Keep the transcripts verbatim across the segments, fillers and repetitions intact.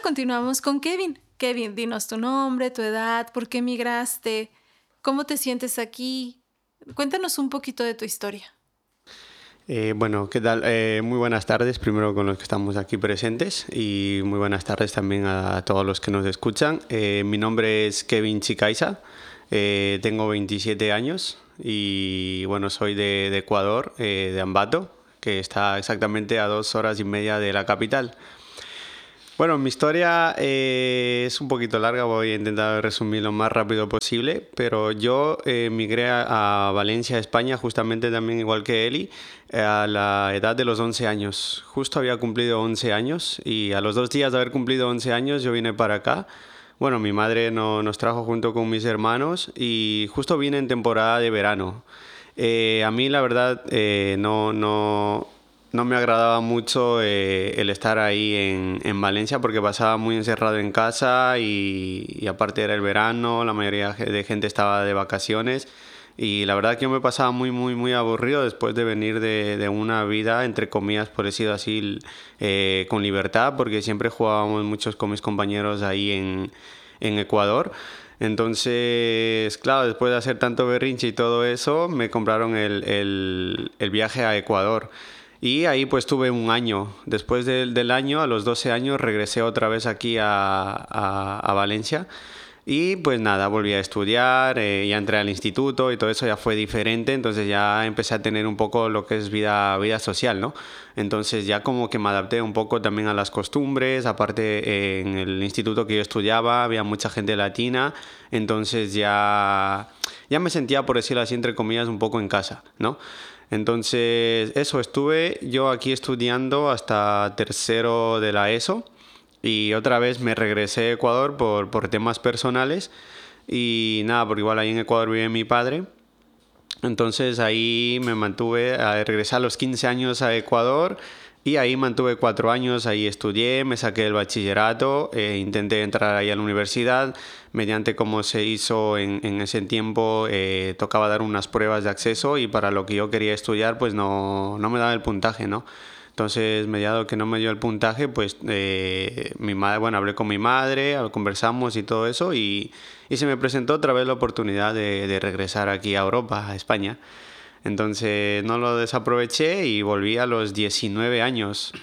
continuamos con Kevin. Kevin, dinos tu nombre, tu edad, por qué emigraste, cómo te sientes aquí. Cuéntanos un poquito de tu historia. Eh, bueno, ¿qué tal? Eh, muy buenas tardes, primero con los que estamos aquí presentes y muy buenas tardes también a todos los que nos escuchan. Eh, mi nombre es Kevin Chicaiza, eh, tengo veintisiete años y bueno, soy de, de Ecuador, eh, de Ambato, que está exactamente a dos horas y media de la capital. Bueno, mi historia eh, es un poquito larga, voy a intentar resumir lo más rápido posible, pero yo eh, migré a, a Valencia, España, justamente también igual que Eli, eh, a la edad de los once años. Justo había cumplido once años y a los dos días de haber cumplido once años yo vine para acá. Bueno, mi madre no, nos trajo junto con mis hermanos y justo vine en temporada de verano. Eh, a mí la verdad eh, no, no, no me agradaba mucho eh, el estar ahí en, en Valencia porque pasaba muy encerrado en casa y, y aparte era el verano, la mayoría de gente estaba de vacaciones y la verdad que yo me pasaba muy, muy, muy aburrido después de venir de, de una vida, entre comillas, por decirlo así, eh, con libertad porque siempre jugábamos muchos con mis compañeros ahí en, en Ecuador. Entonces, claro, después de hacer tanto berrinche y todo eso, me compraron el, el, el viaje a Ecuador. Y ahí pues tuve un año. Después del, del año, a los doce años, regresé otra vez aquí a, a, a Valencia. Y pues nada, volví a estudiar, eh, ya entré al instituto y todo eso ya fue diferente, entonces ya empecé a tener un poco lo que es vida, vida social, ¿no? Entonces ya como que me adapté un poco también a las costumbres, aparte eh, en el instituto que yo estudiaba había mucha gente latina, entonces ya, ya me sentía, por decirlo así, entre comillas, un poco en casa, ¿no? Entonces eso, estuve yo aquí estudiando hasta tercero de la ESO. Y otra vez me regresé a Ecuador por, por temas personales. Y nada, porque igual ahí en Ecuador vive mi padre. Entonces ahí me mantuve, a regresar a los quince años a Ecuador. Y ahí mantuve cuatro años, ahí estudié, me saqué el bachillerato, eh, intenté entrar ahí a la universidad. Mediante cómo se hizo en, en ese tiempo, eh, tocaba dar unas pruebas de acceso y para lo que yo quería estudiar, pues no, no me daba el puntaje, ¿no? Entonces, mediado que no me dio el puntaje, pues eh, mi madre, bueno, hablé con mi madre, conversamos y todo eso, y, y se me presentó otra vez la oportunidad de, de regresar aquí a Europa, a España. Entonces no lo desaproveché y volví a los diecinueve años.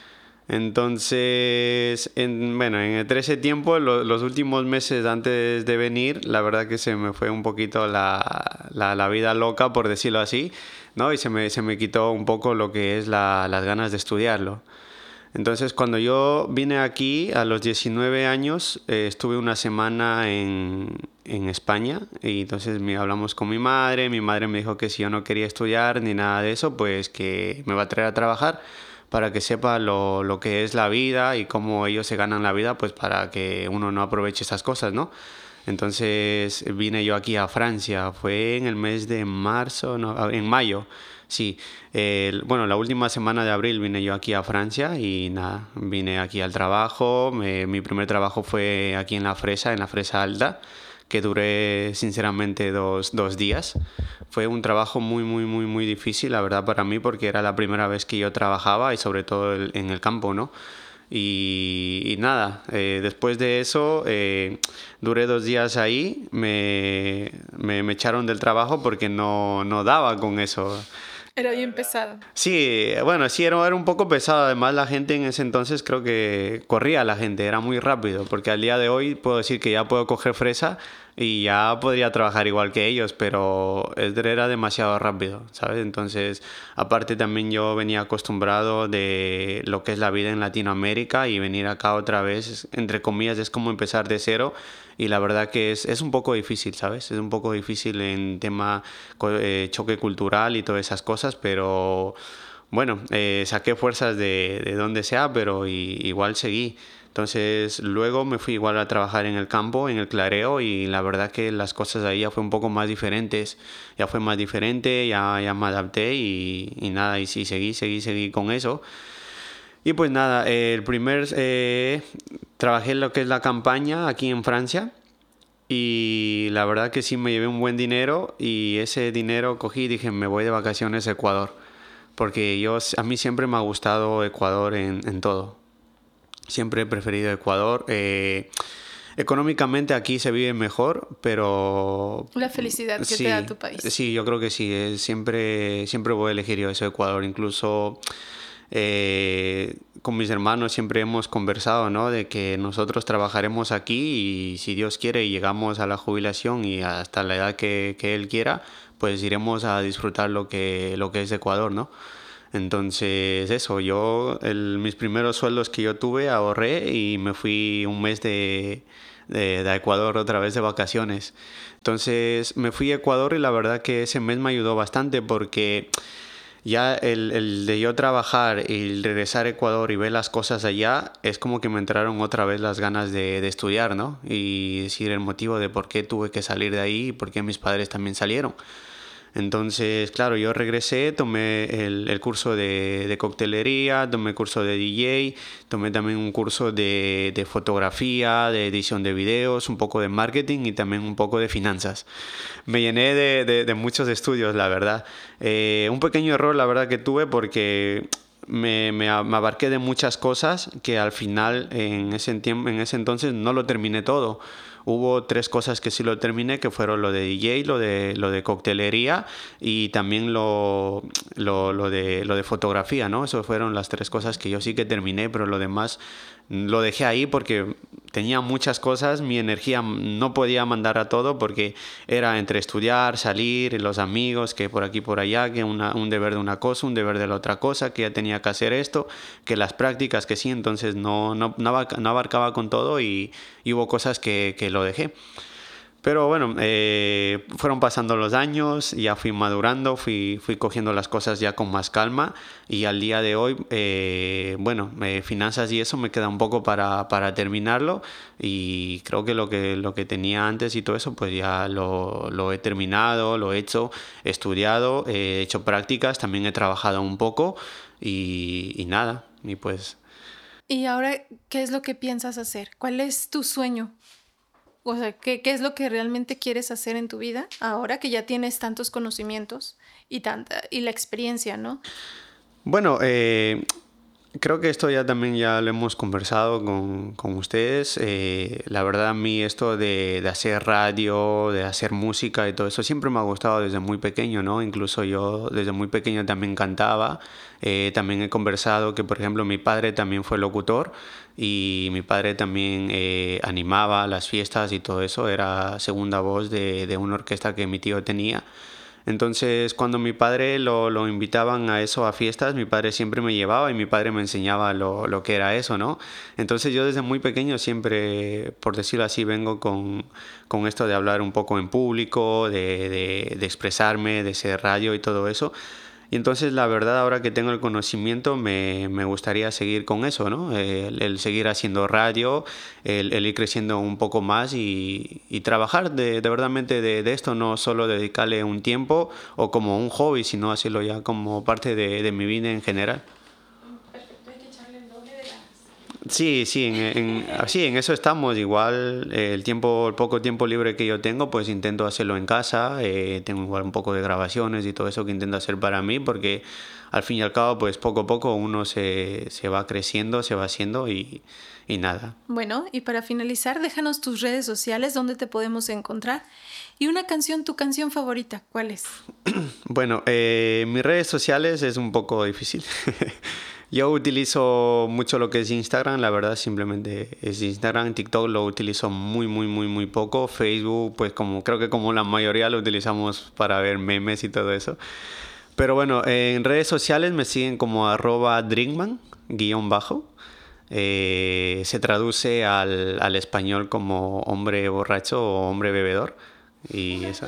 Entonces, en, bueno, en entre ese tiempo, lo- los últimos meses antes de venir, la verdad que se me fue un poquito la, la, la vida loca, por decirlo así, ¿no? Y se me, se me quitó un poco lo que es la, las ganas de estudiarlo. Entonces, cuando yo vine aquí a los diecinueve años, eh, estuve una semana en, en España y entonces me, hablamos con mi madre. Mi madre me dijo que si yo no quería estudiar ni nada de eso, pues que me va a traer a trabajar para que sepa lo, lo que es la vida y cómo ellos se ganan la vida, pues para que uno no aproveche esas cosas, ¿no? Entonces vine yo aquí a Francia, fue en el mes de marzo, no, en mayo, sí. El- bueno, la última semana de abril vine yo aquí a Francia y nada, vine aquí al trabajo. Me- mi primer trabajo fue aquí en La Fresa, en La Fresa Alta, que duré sinceramente dos, dos días. Fue un trabajo muy, muy, muy, muy difícil, la verdad, para mí, porque era la primera vez que yo trabajaba y sobre todo el- en el campo, ¿no? Y, y nada, eh, después de eso eh, duré dos días ahí, me, me, me echaron del trabajo porque no, no daba con eso. Era bien pesado. Sí, bueno, sí, era, era un poco pesado. Además, la gente en ese entonces creo que corría la gente, era muy rápido. Porque al día de hoy puedo decir que ya puedo coger fresa y ya podría trabajar igual que ellos, pero era demasiado rápido, ¿sabes? Entonces, aparte también yo venía acostumbrado de lo que es la vida en Latinoamérica y venir acá otra vez, entre comillas, es como empezar de cero. Y la verdad que es, es un poco difícil, ¿sabes? Es un poco difícil en tema co- eh, choque cultural y todas esas cosas, pero bueno, eh, saqué fuerzas de, de donde sea, pero i- igual seguí. Entonces luego me fui igual a trabajar en el campo, en el clareo, y la verdad que las cosas ahí ya fue un poco más diferentes. Ya fue más diferente, ya, ya me adapté y, y nada, y sí, seguí, seguí, seguí con eso. Y pues nada, eh, el primer, eh, trabajé en lo que es la campaña aquí en Francia y la verdad que sí me llevé un buen dinero y ese dinero cogí y dije me voy de vacaciones a Ecuador porque yo, a mí siempre me ha gustado Ecuador en, en todo. siempre he preferido Ecuador. Eh, económicamente aquí se vive mejor, pero... La felicidad que sí, te da tu país. Sí, yo creo que sí. Es, siempre, siempre voy a elegir yo eso, Ecuador. Incluso eh, con mis hermanos siempre hemos conversado, ¿no? De que nosotros trabajaremos aquí y si Dios quiere y llegamos a la jubilación y hasta la edad que, que Él quiera, pues iremos a disfrutar lo que, lo que es Ecuador, ¿no? Entonces, eso, yo, el, mis primeros sueldos que yo tuve, ahorré y me fui un mes de, de, de Ecuador otra vez de vacaciones. Entonces, me fui a Ecuador y la verdad que ese mes me ayudó bastante porque ya el, el de yo trabajar y regresar a Ecuador y ver las cosas allá, es como que me entraron otra vez las ganas de, de estudiar, ¿no? Y decir el motivo de por qué tuve que salir de ahí y por qué mis padres también salieron. Entonces, claro, yo regresé, tomé el, el curso de, de coctelería, tomé el curso de D J, tomé también un curso de, de fotografía, de edición de videos, un poco de marketing y también un poco de finanzas. Me llené de, de, de muchos estudios, la verdad. Eh, un pequeño error, la verdad, que tuve porque me, me, me abarqué de muchas cosas que al final, en ese, tiempo, en ese entonces, no lo terminé todo. Hubo tres cosas que sí lo terminé, que fueron lo de D J, lo de, lo de coctelería y también lo, lo, lo, de, lo de fotografía, ¿no? Esas fueron las tres cosas que yo sí que terminé, pero lo demás lo dejé ahí porque tenía muchas cosas, mi energía no podía mandar a todo porque era entre estudiar, salir, los amigos, que por aquí por allá, que una, un deber de una cosa, un deber de la otra cosa, que ya tenía que hacer esto, que las prácticas, que sí, entonces no, no, no abarcaba con todo y, y hubo cosas que, que lo dejé. Pero bueno, eh, fueron pasando los años, ya fui madurando, fui, fui cogiendo las cosas ya con más calma y al día de hoy, eh, bueno, eh, finanzas y eso me queda un poco para, para terminarlo y creo que lo, que lo que tenía antes y todo eso pues ya lo, lo he terminado, lo he hecho, he estudiado, he hecho prácticas, también he trabajado un poco y, y nada, y pues... ¿Y ahora qué es lo que piensas hacer? ¿Cuál es tu sueño? O sea, ¿qué, ¿qué es lo que realmente quieres hacer en tu vida ahora que ya tienes tantos conocimientos y, tanta, y la experiencia, ¿no? Bueno, eh, creo que esto ya también ya lo hemos conversado con, con ustedes. Eh, la verdad a mí esto de, de hacer radio, de hacer música y todo eso siempre me ha gustado desde muy pequeño, ¿no? Incluso yo desde muy pequeño también cantaba. Eh, también he conversado que, por ejemplo, mi padre también fue locutor y mi padre también eh, animaba las fiestas y todo eso. Era segunda voz de, de una orquesta que mi tío tenía. Entonces, cuando mi padre lo, lo invitaban a eso, a fiestas, mi padre siempre me llevaba y mi padre me enseñaba lo, lo que era eso, ¿no? Entonces yo desde muy pequeño siempre, por decirlo así, vengo con, con esto de hablar un poco en público, de, de, de expresarme, de ser radio y todo eso. Y entonces la verdad ahora que tengo el conocimiento me, me gustaría seguir con eso, ¿no? El, el seguir haciendo radio, el, el ir creciendo un poco más y, y trabajar de, de verdaderamente de, de esto, no solo dedicarle un tiempo o como un hobby, sino hacerlo ya como parte de, de mi vida en general. Perfecto, hay que echarle el doble de ganas. Sí, sí, en, en, sí, en eso estamos. Igual eh, el tiempo, el poco tiempo libre que yo tengo, pues intento hacerlo en casa. Eh, tengo igual un poco de grabaciones y todo eso que intento hacer para mí, porque al fin y al cabo, pues poco a poco uno se, se va creciendo, se va haciendo y, y nada. Bueno, y para finalizar, déjanos tus redes sociales, dónde te podemos encontrar. Y una canción, tu canción favorita, ¿cuál es? Bueno, eh, mis redes sociales es un poco difícil. Yo utilizo mucho lo que es Instagram, la verdad simplemente es Instagram. TikTok lo utilizo muy, muy, muy, muy poco. Facebook, pues como creo que como la mayoría lo utilizamos para ver memes y todo eso. Pero bueno, en redes sociales me siguen como arroba drinkman, guión bajo. Eh, se traduce al, al español como hombre borracho o hombre bebedor. Y eso.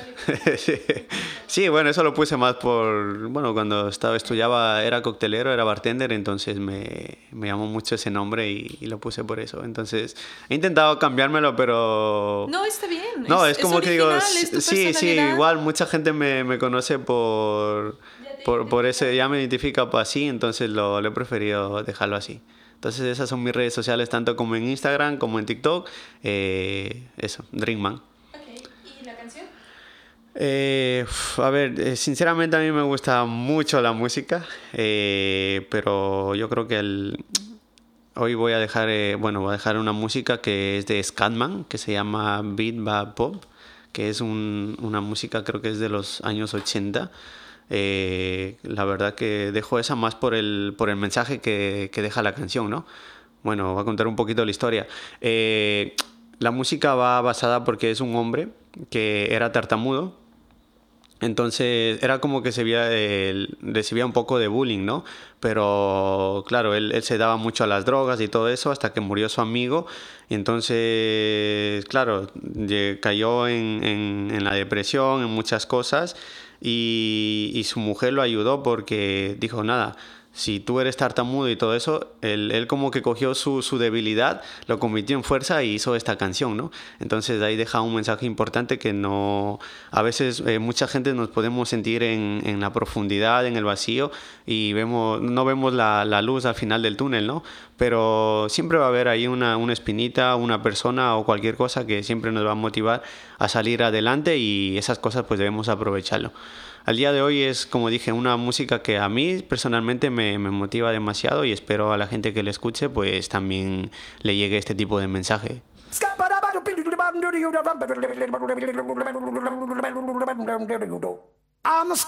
Sí, bueno, eso lo puse más por... Bueno, cuando estaba estudiaba, era coctelero, era bartender, entonces me, me llamó mucho ese nombre y, y lo puse por eso. Entonces, he intentado cambiármelo, pero... No, está bien. No, es, es, como es que digo... original, es tu Sí, sí, personalidad. igual mucha gente me, me conoce por, por, por ese... Ya me identifica por así, entonces lo, lo he preferido dejarlo así. Entonces esas son mis redes sociales, tanto como en Instagram como en TikTok. Eh, eso, Drinkman. Eh, a ver, eh, sinceramente a mí me gusta mucho la música, eh, pero yo creo que el, hoy voy a dejar, eh, bueno, voy a dejar una música que es de Scatman, que se llama Beat Bap Pop, que es un, una música, creo que es de los años ochenta. Eh, la verdad que dejo esa más por el, por el mensaje que, que deja la canción, ¿no? Bueno, voy a contar un poquito la historia. Eh, la música va basada porque es un hombre que era tartamudo. Entonces era como que se veía, eh, recibía un poco de bullying, ¿no? Pero claro, él, él se daba mucho a las drogas y todo eso hasta que murió su amigo. Y entonces, claro, lle- cayó en, en- en la depresión, en muchas cosas. Y, y su mujer lo ayudó porque dijo, nada, si tú eres tartamudo y todo eso, él, él como que cogió su, su debilidad, lo convirtió en fuerza y hizo esta canción, ¿no? Entonces de ahí deja un mensaje importante que no... A veces eh, mucha gente nos podemos sentir en, en la profundidad, en el vacío y vemos, no vemos la, la luz al final del túnel, ¿no? Pero siempre va a haber ahí una, una espinita, una persona o cualquier cosa que siempre nos va a motivar a salir adelante y esas cosas pues debemos aprovecharlo. Al día de hoy es, como dije, una música que a mí personalmente me, me motiva demasiado y espero a la gente que le escuche pues también le llegue este tipo de mensaje. I'm